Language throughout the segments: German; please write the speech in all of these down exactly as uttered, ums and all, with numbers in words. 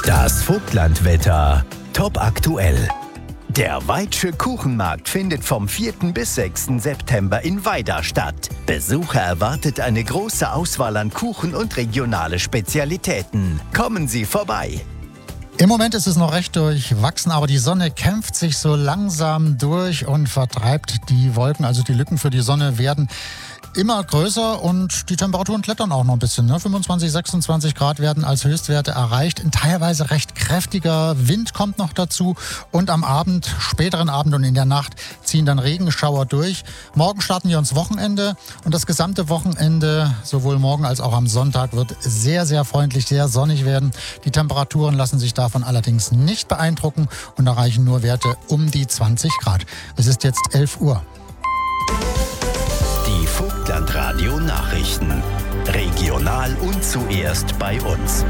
Das Vogtlandwetter top aktuell. Der Weitsche Kuchenmarkt findet vom vierten bis sechsten September in Weida statt. Besucher erwartet eine große Auswahl an Kuchen und regionale Spezialitäten. Kommen Sie vorbei! Im Moment ist es noch recht durchwachsen, aber die Sonne kämpft sich so langsam durch und vertreibt die Wolken. Also die Lücken für die Sonne werden immer größer und die Temperaturen klettern auch noch ein bisschen. Ne? fünfundzwanzig, sechsundzwanzig Grad werden als Höchstwerte erreicht. Ein teilweise recht kräftiger Wind kommt noch dazu und am Abend, späteren Abend und in der Nacht ziehen dann Regenschauer durch. Morgen starten wir ins Wochenende und das gesamte Wochenende, sowohl morgen als auch am Sonntag, wird sehr, sehr freundlich, sehr sonnig werden. Die Temperaturen lassen sich davon allerdings nicht beeindrucken und erreichen nur Werte um die zwanzig Grad. Es ist jetzt elf Uhr. Die Vogtlandradio Nachrichten. Regional und zuerst bei uns.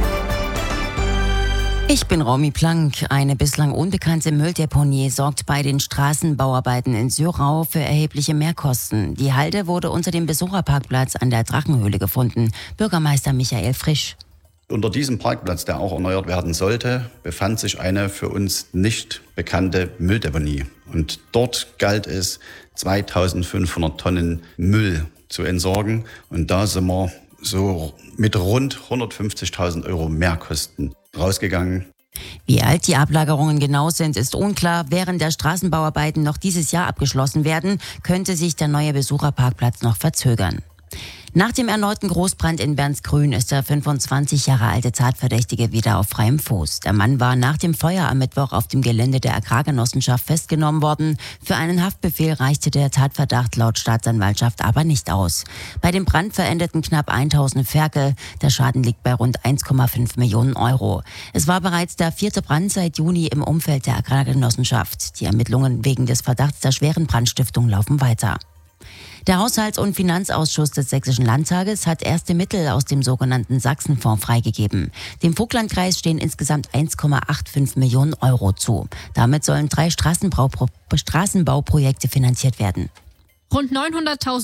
Ich bin Romy Plank. Eine bislang unbekannte Mülldeponie sorgt bei den Straßenbauarbeiten in Syrau für erhebliche Mehrkosten. Die Halde wurde unter dem Besucherparkplatz an der Drachenhöhle gefunden. Bürgermeister Michael Frisch. Unter diesem Parkplatz, der auch erneuert werden sollte, befand sich eine für uns nicht bekannte Mülldeponie. Und dort galt es, zweitausendfünfhundert Tonnen Müll zu entsorgen. Und da sind wir so mit rund hundertfünfzigtausend Euro Mehrkosten rausgegangen. Wie alt die Ablagerungen genau sind, ist unklar. Während der Straßenbauarbeiten noch dieses Jahr abgeschlossen werden, könnte sich der neue Besucherparkplatz noch verzögern. Nach dem erneuten Großbrand in Bernsgrün ist der fünfundzwanzig Jahre alte Tatverdächtige wieder auf freiem Fuß. Der Mann war nach dem Feuer am Mittwoch auf dem Gelände der Agrargenossenschaft festgenommen worden. Für einen Haftbefehl reichte der Tatverdacht laut Staatsanwaltschaft aber nicht aus. Bei dem Brand verendeten knapp tausend Ferkel. Der Schaden liegt bei rund eins Komma fünf Millionen Euro. Es war bereits der vierte Brand seit Juni im Umfeld der Agrargenossenschaft. Die Ermittlungen wegen des Verdachts der schweren Brandstiftung laufen weiter. Der Haushalts- und Finanzausschuss des Sächsischen Landtages hat erste Mittel aus dem sogenannten Sachsenfonds freigegeben. Dem Vogtlandkreis stehen insgesamt eins Komma fünfundachtzig Millionen Euro zu. Damit sollen drei Straßenbaupro- Straßenbauprojekte finanziert werden. Rund neunhunderttausend